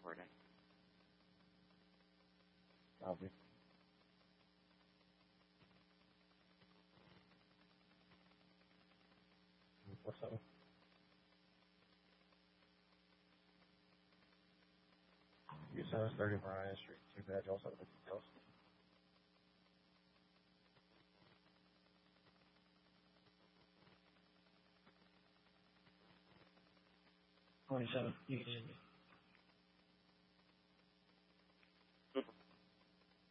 recording. Copy. What's up? You said it's 30 Bryan Street. Too bad you also have the details. 27. You can